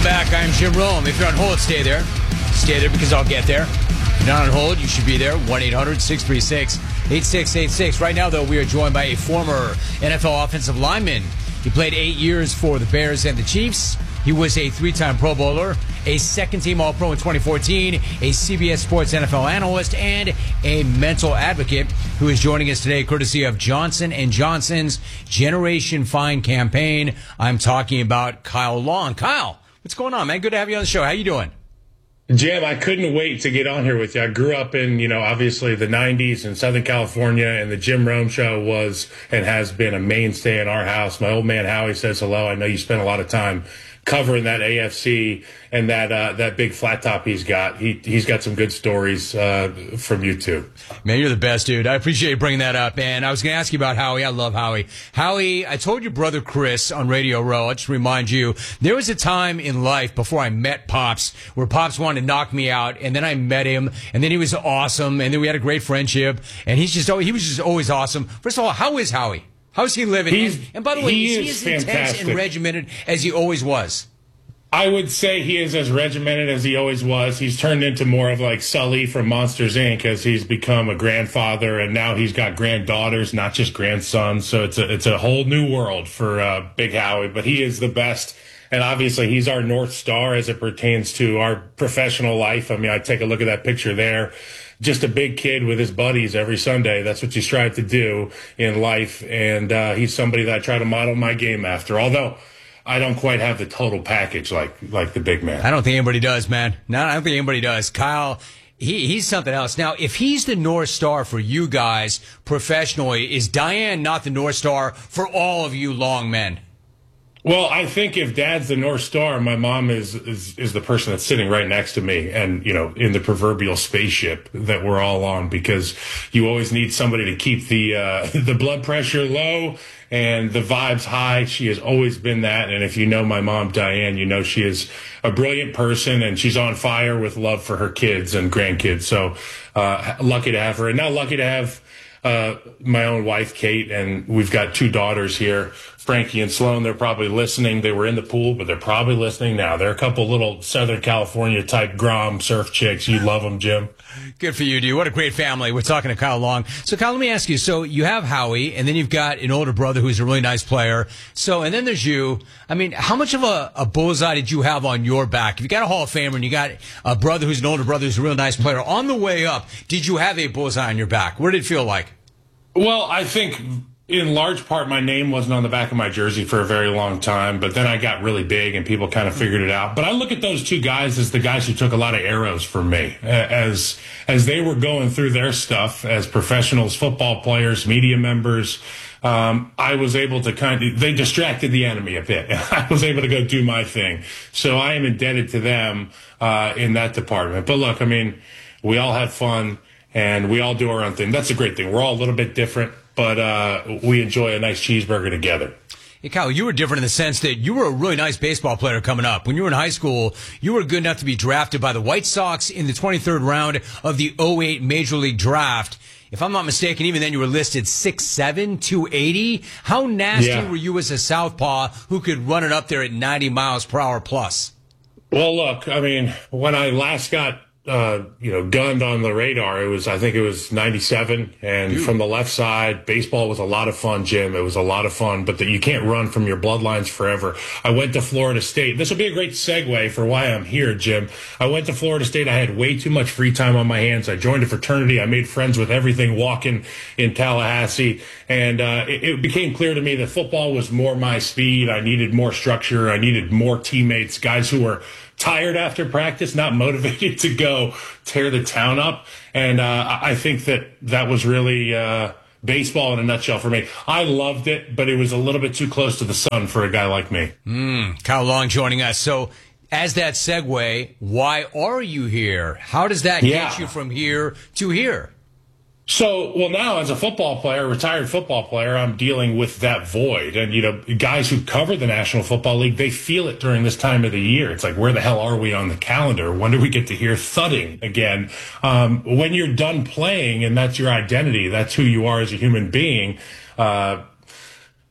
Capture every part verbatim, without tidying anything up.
Welcome back. I'm Jim Rome. If you're on hold, stay there. Stay there because I'll get there. If you're not on hold, you should be there. one eight hundred six three six eight six eight six. Right now, though, we are joined by a former N F L offensive lineman. He played eight years for the Bears and the Chiefs. He was a three-time Pro Bowler, a second-team All-Pro in twenty fourteen, a C B S Sports N F L analyst, and a mental advocate who is joining us today courtesy of Johnson and Johnson's Generation Fine campaign. I'm talking about Kyle Long. Kyle, what's going on, man? Good to have you on the show. How you doing? Jim, I couldn't wait to get on here with you. I grew up in, you know, obviously the nineties in Southern California, and the Jim Rome Show was and has been a mainstay in our house. My old man Howie says hello. I know you spent a lot of time covering that A F C and that uh, that big flat top he's got. He, he's got some good stories uh, from you, too. Man, you're the best, dude. I appreciate you bringing that up. And I was going to ask you about Howie. I love Howie. Howie, I told your brother Chris on Radio Row, I'll just remind you, there was a time in life before I met Pops where Pops wanted to knock me out, and then I met him, and then he was awesome, and then we had a great friendship, and he's just he was just always awesome. First of all, how is Howie? How's he living? He's, and, and by the way, he is he is as intense fantastic. and regimented as he always was? I would say he is as regimented as he always was. He's turned into more of like Sully from Monsters, Incorporated as he's become a grandfather, and now he's got granddaughters, not just grandsons. So it's a, it's a whole new world for uh, Big Howie, but he is the best. And obviously he's our North Star as it pertains to our professional life. I mean, I take a look at that picture there. Just a big kid with his buddies every Sunday. That's what you strive to do in life. And uh, he's somebody that I try to model my game after. Although I don't quite have the total package like like the big man. I don't think anybody does, man. No, I don't think anybody does. Kyle, he, he's something else. Now, if he's the North Star for you guys professionally, is Diane not the North Star for all of you long men? Well, I think if Dad's the North Star, my mom is, is is the person that's sitting right next to me, and you know, in the proverbial spaceship that we're all on, because you always need somebody to keep the uh, the blood pressure low and the vibes high. She has always been that, and if you know my mom, Diane, you know she is a brilliant person, and she's on fire with love for her kids and grandkids. So uh, lucky to have her, and now lucky to have uh, my own wife, Kate, and we've got two daughters here. Frankie and Sloan, they're probably listening. They were in the pool, but they're probably listening now. They're a couple little Southern California type Grom surf chicks. You love them, Jim. Good for you, dude. What a great family. We're talking to Kyle Long. So, Kyle, let me ask you. So, you have Howie, and then you've got an older brother who's a really nice player. So, and then there's you. I mean, how much of a, a bullseye did you have on your back? If you got a Hall of Famer and you got a brother who's an older brother who's a real nice player, on the way up, did you have a bullseye on your back? What did it feel like? Well, I think in large part, my name wasn't on the back of my jersey for a very long time, but then I got really big and people kind of figured it out. But I look at those two guys as the guys who took a lot of arrows from me as, as they were going through their stuff as professionals, football players, media members. Um, I was able to kind of, they distracted the enemy a bit. I was able to go do my thing. So I am indebted to them, uh, in that department. But look, I mean, we all had fun and we all do our own thing. That's a great thing. We're all a little bit different, but uh, we enjoy a nice cheeseburger together. Hey, Kyle, you were different in the sense that you were a really nice baseball player coming up. When you were in high school, you were good enough to be drafted by the White Sox in the twenty-third round of the oh eight Major League Draft. If I'm not mistaken, even then you were listed six seven, two eighty. How nasty Yeah. were you as a southpaw who could run it up there at ninety miles per hour plus? Well, look, I mean, when I last got Uh, you know, gunned on the radar, it was, I think it was ninety-seven. And Dude. From the left side, baseball was a lot of fun, Jim. It was a lot of fun, but that you can't run from your bloodlines forever. I went to Florida State. This will be a great segue for why I'm here, Jim. I went to Florida State. I had way too much free time on my hands. I joined a fraternity. I made friends with everything walking in Tallahassee. And uh, it, it became clear to me that football was more my speed. I needed more structure. I needed more teammates, guys who were tired after practice, not motivated to go tear the town up. And uh, I think that that was really uh, baseball in a nutshell for me. I loved it, but it was a little bit too close to the sun for a guy like me. Mm, Kyle Long joining us. So as that segue, why are you here? How does that Yeah. get you from here to here? So, well, now as a football player, retired football player, I'm dealing with that void. And, you know, guys who cover the National Football League, they feel it during this time of the year. It's like, where the hell are we on the calendar? When do we get to hear thudding again? Um, when you're done playing and that's your identity, that's who you are as a human being, uh,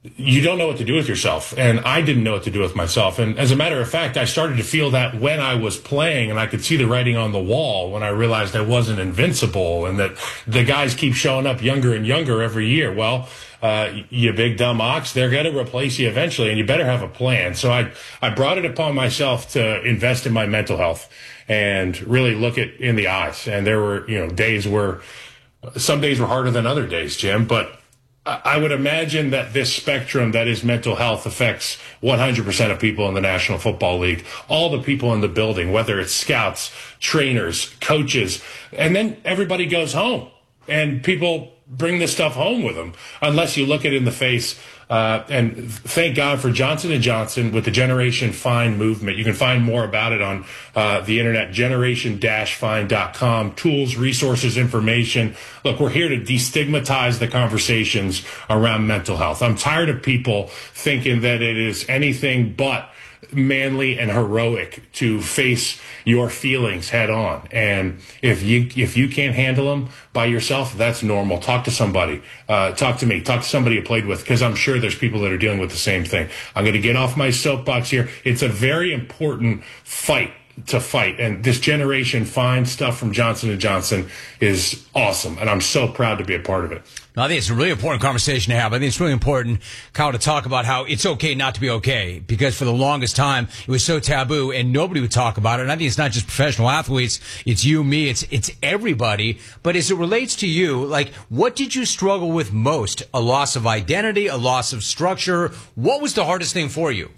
you don't know what to do with yourself. And I didn't know what to do with myself. And as a matter of fact, I started to feel that when I was playing, and I could see the writing on the wall when I realized I wasn't invincible and that the guys keep showing up younger and younger every year. Well, uh, you big dumb ox, they're going to replace you eventually, and you better have a plan. So I, I brought it upon myself to invest in my mental health and really look it in the eyes. And there were, you know, days where some days were harder than other days, Jim, but I would imagine that this spectrum that is mental health affects one hundred percent of people in the National Football League, all the people in the building, whether it's scouts, trainers, coaches, and then everybody goes home and people bring this stuff home with them unless you look it in the face. Uh, and thank God for Johnson and Johnson with the Generation Fine movement. You can find more about it on uh, the internet, generation dash fine dot com. Tools, resources, information. Look, we're here to destigmatize the conversations around mental health. I'm tired of people thinking that it is anything but manly and heroic to face your feelings head on. And if you if you can't handle them by yourself, that's normal. Talk to somebody. Uh, talk to me. Talk to somebody you played with, because I'm sure there's people that are dealing with the same thing. I'm going to get off my soapbox here. It's a very important fight to fight. And this Generation Fine stuff from Johnson and Johnson is awesome. And I'm so proud to be a part of it. I think it's a really important conversation to have. I think it's really important, Kyle, to talk about how it's okay not to be okay, because for the longest time it was so taboo and nobody would talk about it. And I think it's not just professional athletes. It's you, me, it's, it's everybody. But as it relates to you, like, what did you struggle with most? A loss of identity, a loss of structure? What was the hardest thing for you?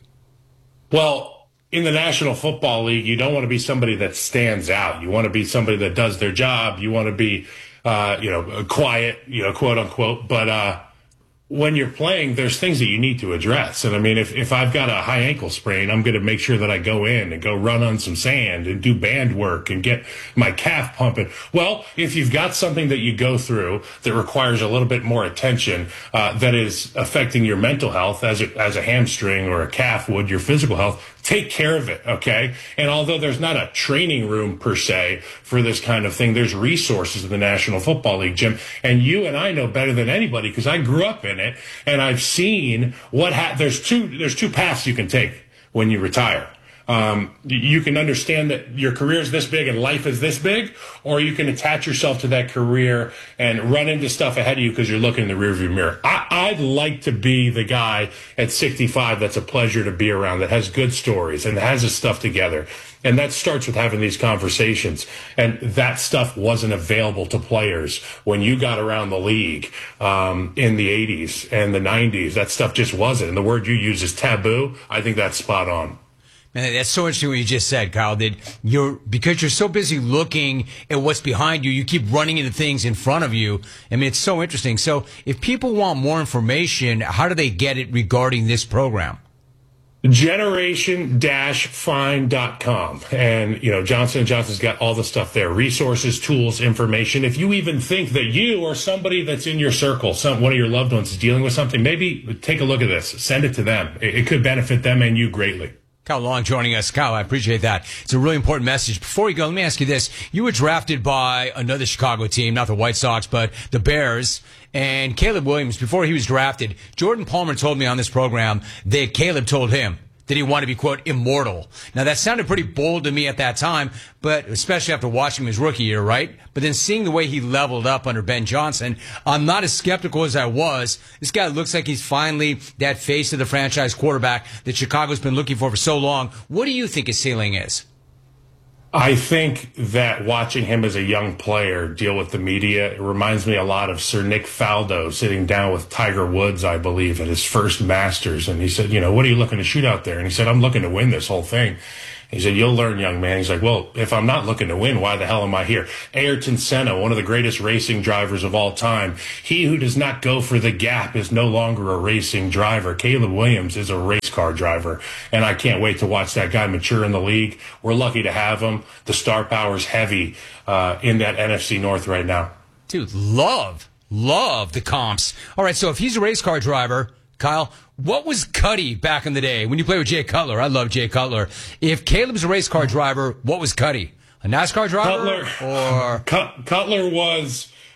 Well, in the National Football League, you don't want to be somebody that stands out. You want to be somebody that does their job. You want to be, uh, you know, quiet, you know, quote unquote. But uh, when you're playing, there's things that you need to address. And I mean, if, if I've got a high ankle sprain, I'm going to make sure that I go in and go run on some sand and do band work and get my calf pumping. Well, if you've got something that you go through that requires a little bit more attention, uh, that is affecting your mental health as a, as a hamstring or a calf would your physical health, take care of it, okay? And although there's not a training room per se for this kind of thing, there's resources in the National Football League, Jim. And you and I know better than anybody because I grew up in it, and I've seen what ha- there's two there's two paths you can take when you retire. Um, you can understand that your career is this big and life is this big, or you can attach yourself to that career and run into stuff ahead of you because you're looking in the rearview mirror. I, I'd like to be the guy at sixty-five that's a pleasure to be around, that has good stories and has his stuff together. And that starts with having these conversations. And that stuff wasn't available to players when you got around the league um, in the eighties and the nineties. That stuff just wasn't. And the word you use is taboo. I think that's spot on. Man, that's so interesting what you just said, Kyle, that you're, because you're so busy looking at what's behind you, you keep running into things in front of you. I mean, it's so interesting. So if people want more information, how do they get it regarding this program? generation dash fine dot com. And, you know, Johnson and Johnson's got all the stuff there, resources, tools, information. If you even think that you or somebody that's in your circle, some one of your loved ones is dealing with something, maybe take a look at this, send it to them. It, it could benefit them and you greatly. Kyle Long joining us. Kyle, I appreciate that. It's a really important message. Before we go, let me ask you this. You were drafted by another Chicago team, not the White Sox, but the Bears. And Caleb Williams, before he was drafted, Jordan Palmer told me on this program that Caleb told him that he wanted to be, quote, immortal. Now, that sounded pretty bold to me at that time, but especially after watching him his rookie year, right? But then seeing the way he leveled up under Ben Johnson, I'm not as skeptical as I was. This guy looks like he's finally that face of the franchise quarterback that Chicago's been looking for for so long. What do you think his ceiling is? I think that watching him as a young player deal with the media, it reminds me a lot of Sir Nick Faldo sitting down with Tiger Woods, I believe, at his first Masters. And he said, you know, what are you looking to shoot out there? And he said, I'm looking to win this whole thing. He said, you'll learn, young man. He's like, well, if I'm not looking to win, why the hell am I here? Ayrton Senna, one of the greatest racing drivers of all time. He who does not go for the gap is no longer a racing driver. Caleb Williams is a race car driver, and I can't wait to watch that guy mature in the league. We're lucky to have him. The star power's heavy uh, in that N F C North right now. Dude, love, love the comps. All right, so if he's a race car driver, Kyle, what was Cuddy back in the day when you played with Jay Cutler? I love Jay Cutler. If Caleb's a race car driver, what was Cuddy? A NASCAR driver? Cutler, or Cut, Cutler was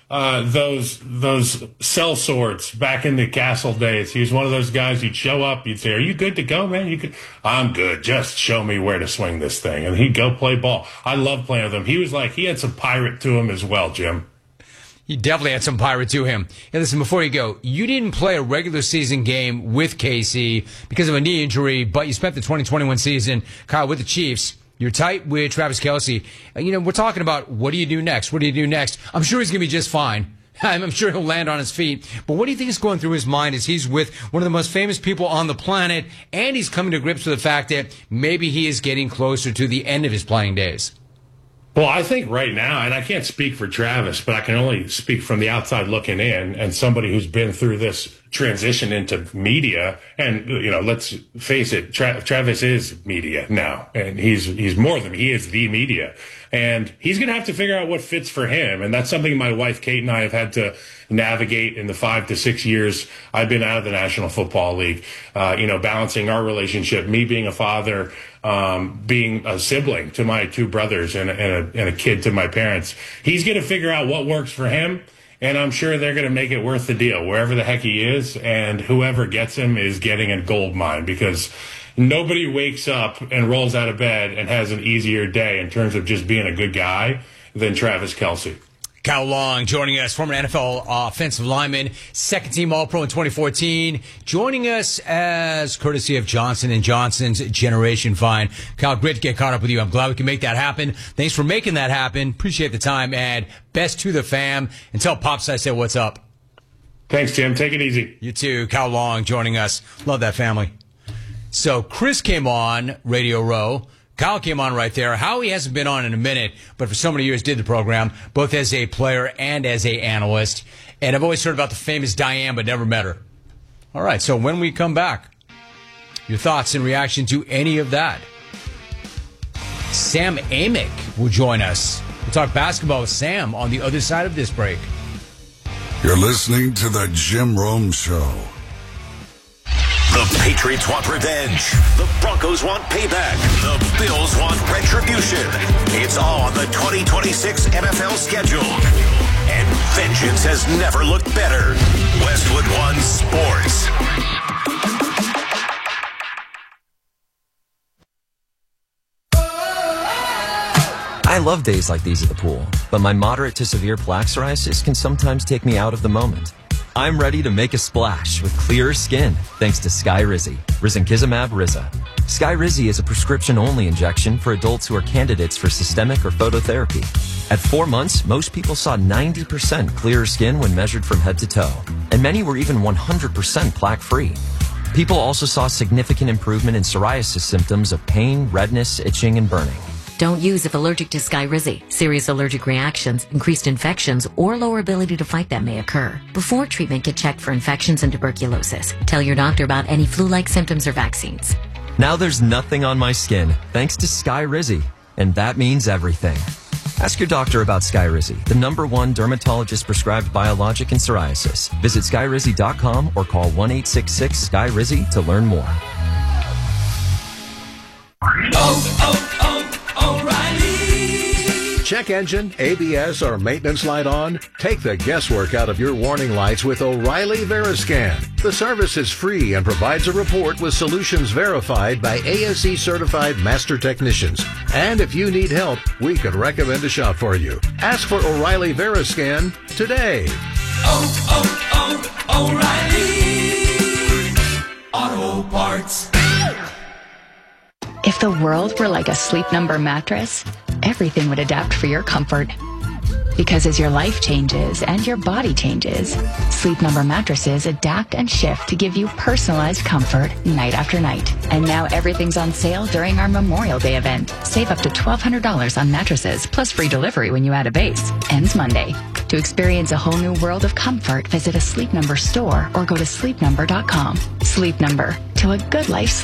uh, those those cell swords back in the Castle days. He was one of those guys. You'd show up, you'd say, "Are you good to go, man?" You could. I'm good. Just show me where to swing this thing, and he'd go play ball. I love playing with him. He was like he had some pirate to him as well, Jim. He definitely had some pirate to him. Hey, listen, before you go, you didn't play a regular season game with K C because of a knee injury, but you spent the twenty twenty-one season, Kyle, with the Chiefs. You're tight with Travis Kelce. You know, we're talking about what do you do next? What do you do next? I'm sure he's going to be just fine. I'm sure he'll land on his feet. But what do you think is going through his mind as he's with one of the most famous people on the planet, and he's coming to grips with the fact that maybe he is getting closer to the end of his playing days? Well, I think right now, and I can't speak for Travis, but I can only speak from the outside looking in and somebody who's been through this transition into media. And, you know, let's face it, Tra- Travis is media now, and he's he's more than he is the media. And he's going to have to figure out what fits for him. And that's something my wife, Kate, and I have had to navigate in the five to six years I've been out of the National Football League, uh, you know, balancing our relationship, me being a father, um, being a sibling to my two brothers and, and, a, and a kid to my parents. He's going to figure out what works for him. And I'm sure they're going to make it worth the deal, wherever the heck he is. And whoever gets him is getting a gold mine, because nobody wakes up and rolls out of bed and has an easier day in terms of just being a good guy than Travis Kelce. Kyle Long joining us, former N F L offensive lineman, second team All-Pro in twenty fourteen, joining us as courtesy of Johnson and Johnson's Generation Fine. Kyle, great to get caught up with you. I'm glad we can make that happen. Thanks for making that happen. Appreciate the time, and best to the fam. And tell Pops I said what's up. Thanks, Jim. Take it easy. You too. Kyle Long joining us. Love that family. So Chris came on Radio Row. Kyle came on right there. Howie hasn't been on in a minute, but for so many years did the program, both as a player and as a analyst. And I've always heard about the famous Diane, but never met her. All right, so when we come back, your thoughts in reaction to any of that. Sam Amick will join us. We'll talk basketball with Sam on the other side of this break. You're listening to The Jim Rome Show. The Patriots want revenge. The Broncos want payback. The Bills want retribution. It's all on the twenty twenty-six N F L schedule. And vengeance has never looked better. Westwood One Sports. I love days like these at the pool, but my moderate to severe plaque psoriasis can sometimes take me out of the moment. I'm ready to make a splash with clearer skin thanks to Skyrizi, risankizumab Riza. Skyrizi is a prescription-only injection for adults who are candidates for systemic or phototherapy. At four months, most people saw ninety percent clearer skin when measured from head to toe, and many were even one hundred percent plaque-free. People also saw significant improvement in psoriasis symptoms of pain, redness, itching, and burning. Don't use if allergic to Skyrizi. Serious allergic reactions, increased infections, or lower ability to fight them may occur. Before treatment, get checked for infections and tuberculosis. Tell your doctor about any flu-like symptoms or vaccines. Now there's nothing on my skin thanks to Skyrizi, and that means everything. Ask your doctor about Skyrizi, the number one dermatologist-prescribed biologic in psoriasis. Visit Skyrizi dot com or call one eight six six Skyrizi to learn more. Oh, oh, oh. O'Reilly. Check engine, A B S, or maintenance light on? Take the guesswork out of your warning lights with O'Reilly Veriscan. The service is free and provides a report with solutions verified by A S E certified master technicians. And if you need help, we could recommend a shop for you. Ask for O'Reilly Veriscan today. Oh, oh, oh, O'Reilly Auto Parts. If the world were like a Sleep Number mattress, everything would adapt for your comfort. Because as your life changes and your body changes, Sleep Number mattresses adapt and shift to give you personalized comfort night after night. And now everything's on sale during our Memorial Day event. Save up to twelve hundred dollars on mattresses, plus free delivery when you add a base. Ends Monday. To experience a whole new world of comfort, visit a Sleep Number store or go to sleep number dot com. Sleep Number. To a good life